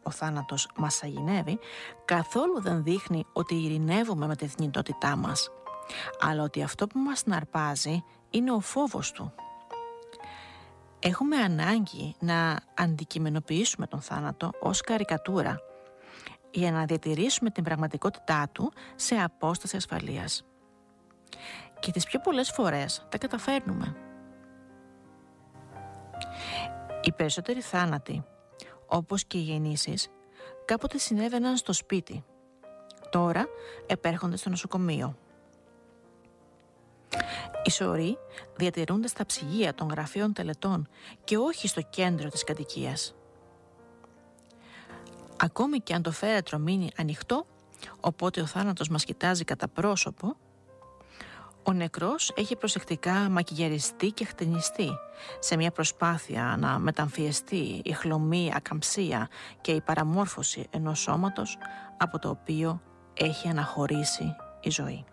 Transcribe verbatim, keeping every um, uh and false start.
ο θάνατος μας σαγηνεύει, καθόλου δεν δείχνει ότι ειρηνεύουμε με τη θνητότητά μας, αλλά ότι αυτό που μας συναρπάζει είναι ο φόβος του. Έχουμε ανάγκη να αντικειμενοποιήσουμε τον θάνατο ως καρικατούρα για να διατηρήσουμε την πραγματικότητά του σε απόσταση ασφαλείας. Και τις πιο πολλές φορές τα καταφέρνουμε. Οι περισσότεροι θάνατοι, όπως και οι γεννήσεις, κάποτε συνέβαιναν στο σπίτι. Τώρα επέρχονται στο νοσοκομείο. Οι σωροί διατηρούνται στα ψυγεία των γραφείων τελετών και όχι στο κέντρο της κατοικίας. Ακόμη και αν το φέρετρο μείνει ανοιχτό, οπότε ο θάνατος μας κοιτάζει κατά πρόσωπο, ο νεκρός έχει προσεκτικά μακιγιαριστεί και χτενιστεί σε μια προσπάθεια να μεταμφιεστεί η χλωμή ακαμψία και η παραμόρφωση ενός σώματος από το οποίο έχει αναχωρήσει η ζωή.